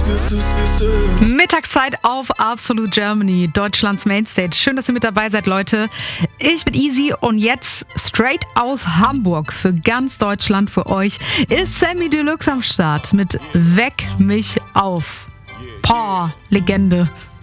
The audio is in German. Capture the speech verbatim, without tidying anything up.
Mittagszeit auf Absolute Germany, Deutschlands Mainstage. Schön, dass ihr mit dabei seid, Leute. Ich bin Easy und jetzt straight aus Hamburg für ganz Deutschland für euch ist Samy Deluxe am Start mit Weck mich auf. Boah, Legende.